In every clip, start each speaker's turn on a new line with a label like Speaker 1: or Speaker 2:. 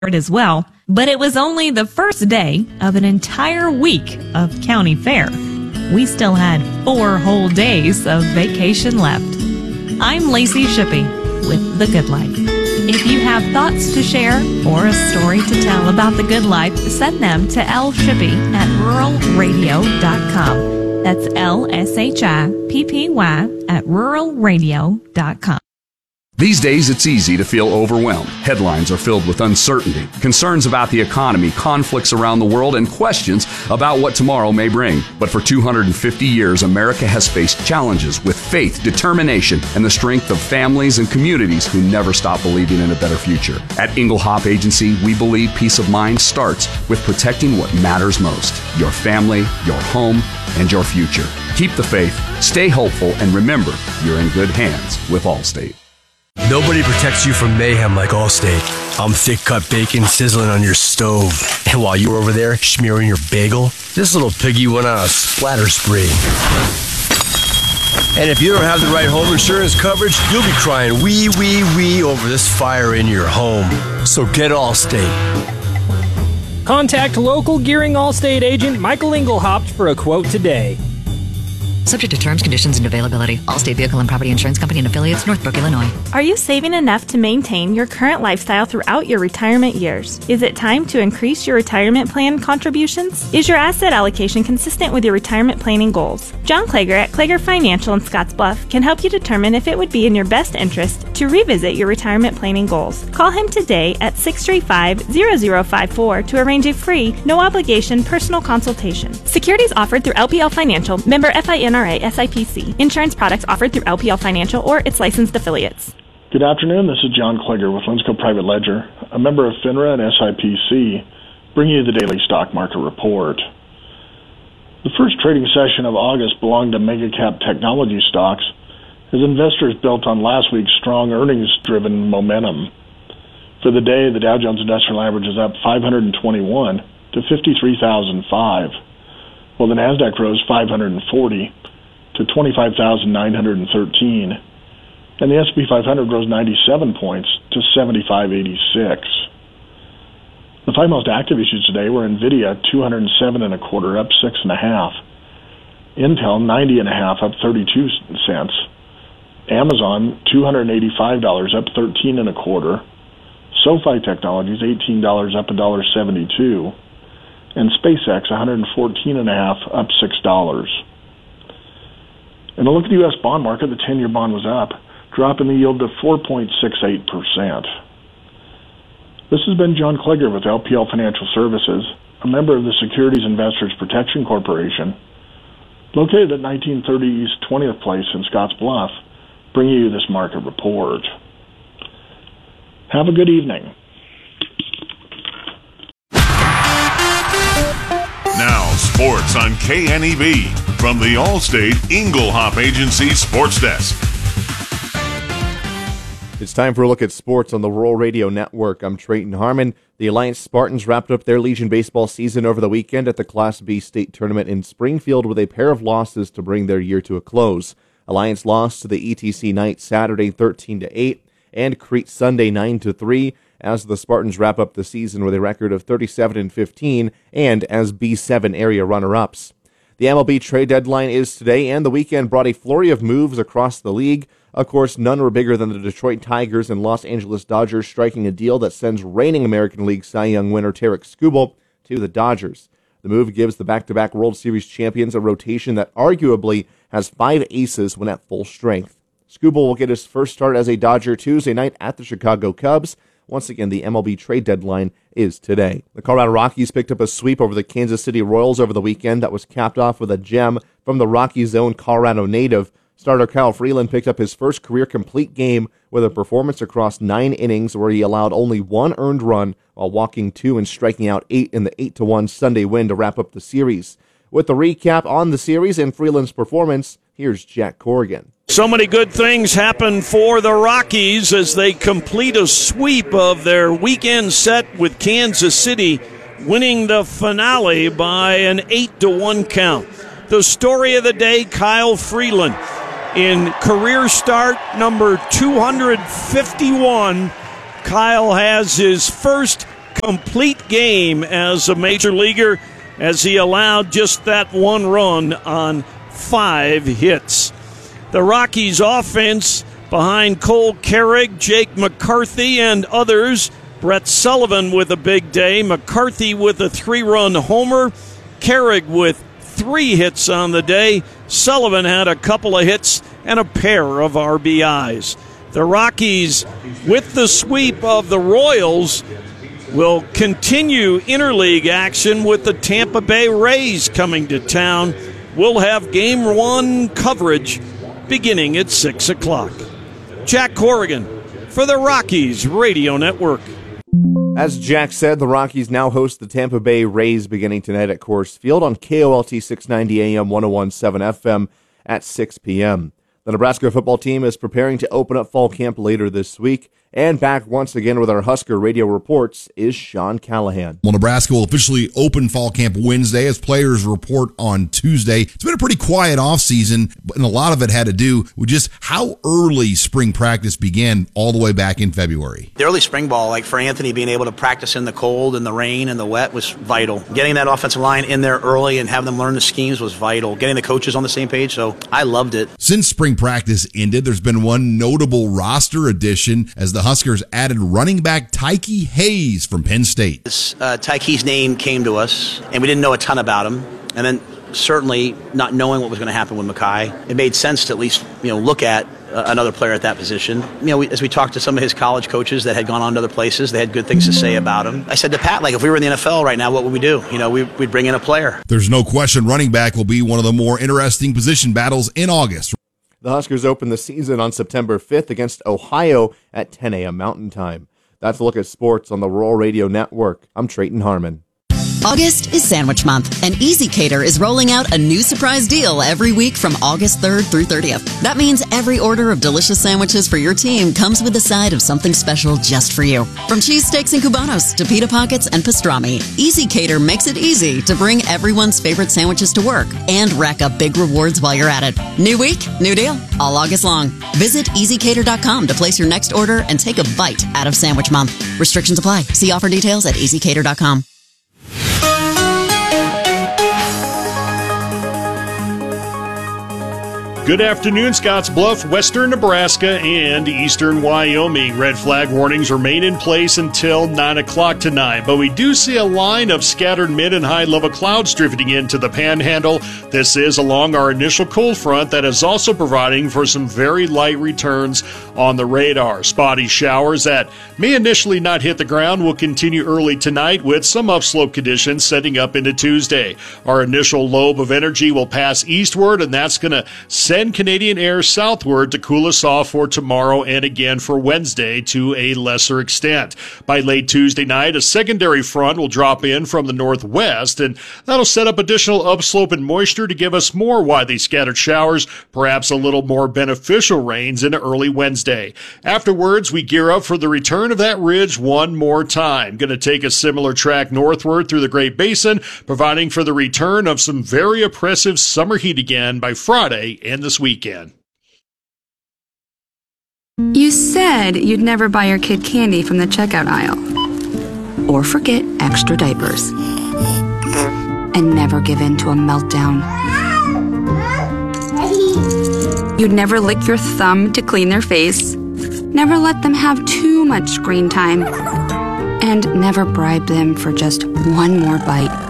Speaker 1: as well, but it was only the first day of an entire week of county fair. We still had 4 whole days of vacation left. I'm Lacey Shippey with The Good Life. If you have thoughts to share or a story to tell about The Good Life, send them to lshippey@ruralradio.com. That's lshippy@ruralradio.com.
Speaker 2: These days, it's easy to feel overwhelmed. Headlines are filled with uncertainty, concerns about the economy, conflicts around the world, and questions about what tomorrow may bring. But for 250 years, America has faced challenges with faith, determination, and the strength of families and communities who never stop believing in a better future. At Engelhop Agency, we believe peace of mind starts with protecting what matters most: your family, your home, and your future. Keep the faith, stay hopeful, and remember, you're in good hands with Allstate.
Speaker 3: Nobody protects you from mayhem like Allstate. I'm thick-cut bacon sizzling on your stove. And while you were over there smearing your bagel, this little piggy went on a splatter spree. And if you don't have the right home insurance coverage, you'll be crying wee, wee, wee over this fire in your home. So get Allstate.
Speaker 4: Contact local Gearing Allstate agent Michael Engelhaupt for a quote today.
Speaker 5: Subject to terms, conditions, and availability. Allstate Vehicle and Property Insurance Company and Affiliates, Northbrook, Illinois.
Speaker 6: Are you saving enough to maintain your current lifestyle throughout your retirement years? Is it time to increase your retirement plan contributions? Is your asset allocation consistent with your retirement planning goals? John Klager at Klager Financial in Scottsbluff can help you determine if it would be in your best interest to revisit your retirement planning goals. Call him today at 635-0054 to arrange a free, no-obligation personal consultation. Securities offered through LPL Financial, member FINRA SIPC. Insurance products offered through LPL Financial or its licensed affiliates.
Speaker 7: Good afternoon. This is John Klager with Linsco Private Ledger, a member of FINRA and SIPC, bringing you the daily stock market report. The first trading session of August belonged to mega-cap technology stocks as investors built on last week's strong earnings-driven momentum. For the day, the Dow Jones Industrial Average is up 521 to 53,005, while the NASDAQ rose 540 to 25,913, and the S&P 500 rose 97 points to 7586. The 5 most active issues today were NVIDIA 207.25 up 6.5, Intel 90.5 up 32 cents, Amazon $285 up 13.25, SoFi Technologies $18 up $1.72, and SpaceX $114.5 up $6. And a look at the U.S. bond market, the 10-year bond was up, dropping the yield to 4.68%. This has been John Klager with LPL Financial Services, a member of the Securities Investors Protection Corporation, located at 1930 East 20th Place in Scotts Bluff, bringing you this market report. Have a good evening.
Speaker 8: Now, sports on KNEB from the Allstate Engelhop Agency Sports Desk.
Speaker 9: It's time for a look at sports on the Rural Radio Network. I'm Trayton Harmon. The Alliance Spartans wrapped up their Legion baseball season over the weekend at the Class B state tournament in Springfield with a pair of losses to bring their year to a close. Alliance lost to the ETC Knights Saturday 13-8 and Crete Sunday 9-3 as the Spartans wrap up the season with a record of 37-15 and as B7 area runner-ups. The MLB trade deadline is today, and the weekend brought a flurry of moves across the league. Of course, none were bigger than the Detroit Tigers and Los Angeles Dodgers striking a deal that sends reigning American League Cy Young winner Tarik Skubal to the Dodgers. The move gives the back-to-back World Series champions a rotation that arguably has 5 aces when at full strength. Skubal will get his first start as a Dodger Tuesday night at the Chicago Cubs. Once again, the MLB trade deadline is today. The Colorado Rockies picked up a sweep over the Kansas City Royals over the weekend that was capped off with a gem from the Rockies' own Colorado native. Starter Kyle Freeland picked up his first career complete game with a performance across 9 innings where he allowed only 1 earned run while walking 2 and striking out 8 in the 8-1 Sunday win to wrap up the series. With the recap on the series and Freeland's performance, here's Jack Corrigan.
Speaker 10: So many good things happen for the Rockies as they complete a sweep of their weekend set with Kansas City, winning the finale by an 8-1 count. The story of the day, Kyle Freeland. In career start number 251, Kyle has his first complete game as a major leaguer, as he allowed just that one run on 5 hits. The Rockies offense behind Cole Carrig, Jake McCarthy, and others. Brett Sullivan with a big day. McCarthy with a 3-run homer. Carrig with 3 hits on the day. Sullivan had a couple of hits and a pair of RBIs. The Rockies, with the sweep of the Royals, will continue interleague action with the Tampa Bay Rays coming to town. We'll have Game 1 coverage beginning at 6 o'clock. Jack Corrigan for the Rockies Radio Network.
Speaker 9: As Jack said, the Rockies now host the Tampa Bay Rays beginning tonight at Coors Field on KOLT 690 AM 101.7 FM at 6 p.m. The Nebraska football team is preparing to open up fall camp later this week. And back once again with our Husker Radio reports is Sean Callahan.
Speaker 11: Well, Nebraska will officially open fall camp Wednesday as players report on Tuesday. It's been a pretty quiet offseason, and a lot of it had to do with just how early spring practice began all the way back in February.
Speaker 12: The early spring ball, like for Anthony, being able to practice in the cold and the rain and the wet was vital. Getting that offensive line in there early and having them learn the schemes was vital. Getting the coaches on the same page, so I loved it.
Speaker 11: Since spring practice ended, there's been one notable roster addition as the Huskers added running back Tyke Hayes from Penn State.
Speaker 12: Tyke's name came to us, and we didn't know a ton about him. And then certainly not knowing what was going to happen with Mackay, it made sense to at least look at another player at that position. As we talked to some of his college coaches that had gone on to other places, they had good things to say about him. I said to Pat, if we were in the NFL right now, what would we do? We'd bring in a player.
Speaker 11: There's no question running back will be one of the more interesting position battles in August.
Speaker 9: The Huskers open the season on September 5th against Ohio at 10 a.m. Mountain Time. That's a look at sports on the Rural Radio Network. I'm Trayton Harmon.
Speaker 13: August is Sandwich Month, and Easy Cater is rolling out a new surprise deal every week from August 3rd through 30th. That means every order of delicious sandwiches for your team comes with a side of something special just for you. From cheesesteaks and cubanos to pita pockets and pastrami, Easy Cater makes it easy to bring everyone's favorite sandwiches to work and rack up big rewards while you're at it. New week, new deal, all August long. Visit EasyCater.com to place your next order and take a bite out of Sandwich Month. Restrictions apply. See offer details at EasyCater.com.
Speaker 14: Good afternoon, Scottsbluff, western Nebraska, and eastern Wyoming. Red flag warnings remain in place until 9 o'clock tonight, but we do see a line of scattered mid and high-level clouds drifting into the panhandle. This is along our initial cold front that is also providing for some very light returns on the radar. Spotty showers that may initially not hit the ground will continue early tonight with some upslope conditions setting up into Tuesday. Our initial lobe of energy will pass eastward, and that's going to send Canadian air southward to cool us off for tomorrow and again for Wednesday to a lesser extent. By late Tuesday night, a secondary front will drop in from the northwest, and that'll set up additional upslope and moisture to give us more widely scattered showers, perhaps a little more beneficial rains into early Wednesday. Afterwards, we gear up for the return of that ridge one more time. Going to take a similar track northward through the Great Basin, providing for the return of some very oppressive summer heat again by Friday and this weekend.
Speaker 15: You said you'd never buy your kid candy from the checkout aisle. Or forget extra diapers. And never give in to a meltdown. You'd never lick your thumb to clean their face. Never let them have too much screen time. And never bribe them for just one more bite.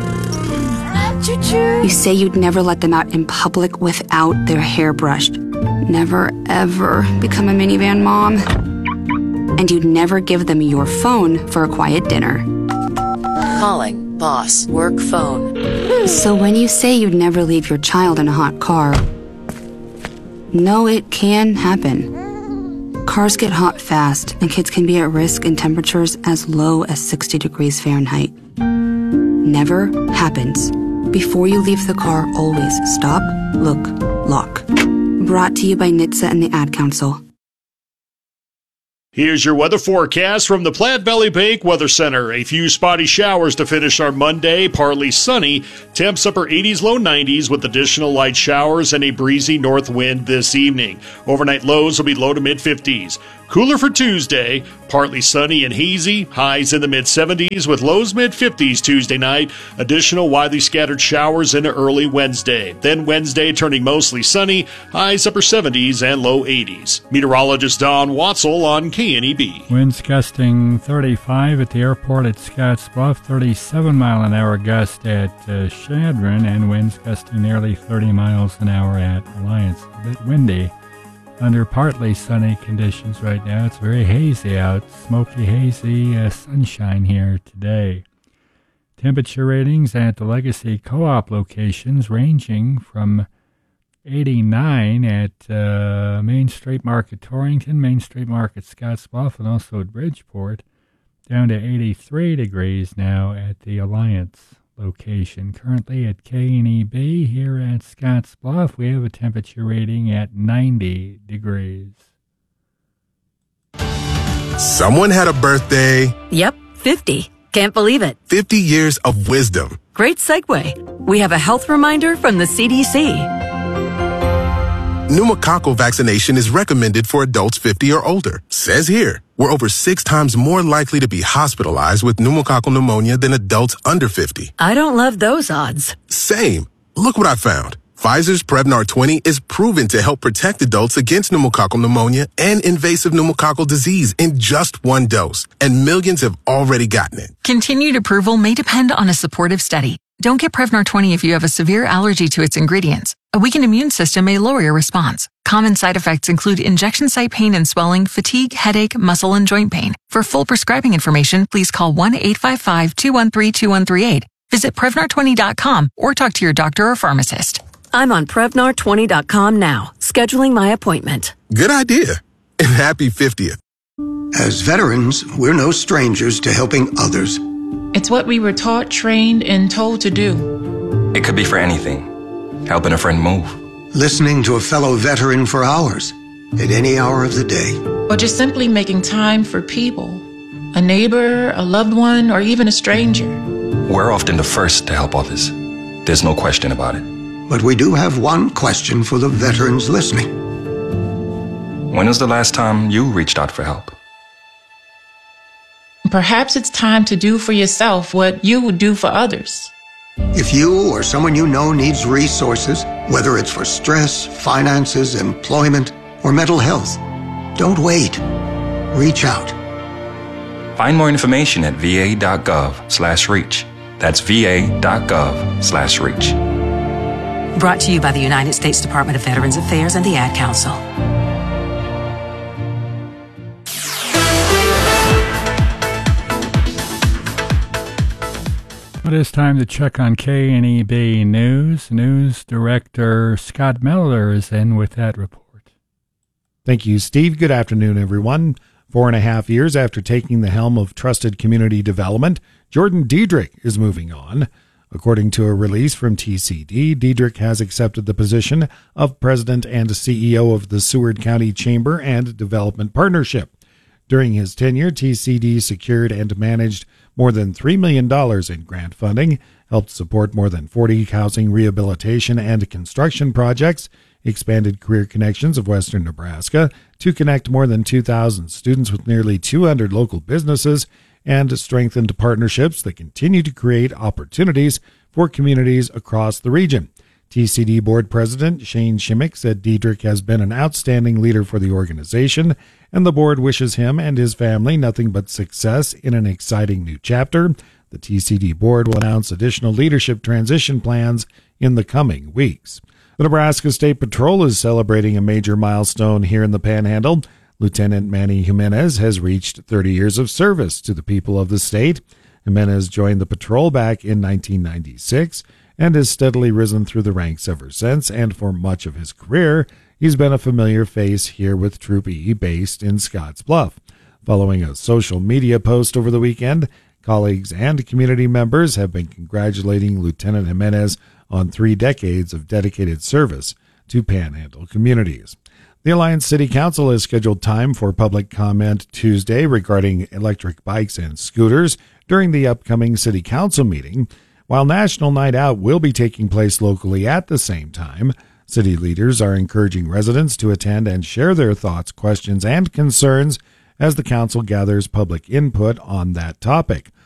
Speaker 15: You say you'd never let them out in public without their hair brushed. Never, ever become a minivan mom. And you'd never give them your phone for a quiet dinner.
Speaker 16: Calling boss work phone.
Speaker 15: So when you say you'd never leave your child in a hot car, no, it can happen. Cars get hot fast, and kids can be at risk in temperatures as low as 60 degrees Fahrenheit. Never happens. Before you leave the car, always stop, look, lock. Brought to you by NHTSA and the Ad Council.
Speaker 14: Here's your weather forecast from the Platte Valley Bank Weather Center. A few spotty showers to finish our Monday, partly sunny. Temps upper 80s, low 90s with additional light showers and a breezy north wind this evening. Overnight lows will be low to mid 50s. Cooler for Tuesday, partly sunny and hazy, highs in the mid-70s with lows mid-50s Tuesday night. Additional widely scattered showers into early Wednesday. Then Wednesday turning mostly sunny, highs upper 70s and low 80s. Meteorologist Don Watzel on KNEB.
Speaker 17: Winds gusting 35 at the airport at Scottsbluff, 37 mile an hour gust at Chadron, and winds gusting nearly 30 miles an hour at Alliance. A bit windy. Under partly sunny conditions right now. It's very hazy out, smoky, hazy sunshine here today. Temperature ratings at the Legacy Co-op locations ranging from 89 at Main Street Market Torrington, Main Street Market Scottsbluff, and also at Bridgeport, down to 83 degrees now at the Alliance location. Currently at KNEB here at Scottsbluff, we have a temperature rating at 90 degrees.
Speaker 18: Someone had a birthday.
Speaker 19: Yep, 50. Can't believe it.
Speaker 18: 50 years of wisdom.
Speaker 19: Great segue. We have a health reminder from the CDC.
Speaker 18: Pneumococcal vaccination is recommended for adults 50 or older. Says here, we're over 6 times more likely to be hospitalized with pneumococcal pneumonia than adults under 50.
Speaker 19: I don't love those odds.
Speaker 18: Same. Look what I found. Pfizer's Prevnar 20 is proven to help protect adults against pneumococcal pneumonia and invasive pneumococcal disease in just 1 dose. And millions have already gotten it.
Speaker 20: Continued approval may depend on a supportive study. Don't get Prevnar 20 if you have a severe allergy to its ingredients. A weakened immune system may lower your response. Common side effects include injection site pain and swelling, fatigue, headache, muscle, and joint pain. For full prescribing information, please call 1-855-213-2138. Visit Prevnar20.com or talk to your doctor or pharmacist.
Speaker 19: I'm on Prevnar20.com now, scheduling my appointment.
Speaker 18: Good idea. And happy 50th.
Speaker 21: As veterans, we're no strangers to helping others.
Speaker 22: It's what we were taught, trained, and told to do.
Speaker 23: It could be for anything. Helping a friend move.
Speaker 21: Listening to a fellow veteran for hours, at any hour of the day.
Speaker 22: Or just simply making time for people. A neighbor, a loved one, or even a stranger.
Speaker 23: We're often the first to help others. There's no question about it.
Speaker 21: But we do have one question for the veterans listening.
Speaker 23: When was the last time you reached out for help?
Speaker 22: Perhaps it's time to do for yourself what you would do for others.
Speaker 21: If you or someone you know needs resources, whether it's for stress, finances, employment, or mental health, don't wait. Reach out.
Speaker 23: Find more information at va.gov/reach. That's va.gov/reach.
Speaker 19: Brought to you by the United States Department of Veterans Affairs and the Ad Council.
Speaker 17: It is time to check on KNEB News. News Director Scott Miller is in with that report.
Speaker 24: Thank you, Steve. Good afternoon, everyone. 4.5 years after taking the helm of Trusted Community Development, Jordan Diedrich is moving on. According to a release from TCD, Diedrich has accepted the position of President and CEO of the Seward County Chamber and Development Partnership. During his tenure, TCD secured and managed more than $3 million in grant funding, helped support more than 40 housing rehabilitation and construction projects, expanded Career Connections of Western Nebraska to connect more than 2,000 students with nearly 200 local businesses, and strengthened partnerships that continue to create opportunities for communities across the region. TCD Board President Shane Shimmick said Diedrich has been an outstanding leader for the organization, and the board wishes him and his family nothing but success in an exciting new chapter. The TCD board will announce additional leadership transition plans in the coming weeks. The Nebraska State Patrol is celebrating a major milestone here in the Panhandle. Lieutenant Manny Jimenez has reached 30 years of service to the people of the state. Jimenez joined the patrol back in 1996 and has steadily risen through the ranks ever since, and for much of his career, he's been a familiar face here with Troop E based in Scottsbluff. Following a social media post over the weekend, colleagues and community members have been congratulating Lieutenant Jimenez on 3 decades of dedicated service to Panhandle communities. The Alliance City Council has scheduled time for public comment Tuesday regarding electric bikes and scooters during the upcoming City Council meeting. While National Night Out will be taking place locally at the same time, City leaders are encouraging residents to attend and share their thoughts, questions, and concerns as the council gathers public input on that topic.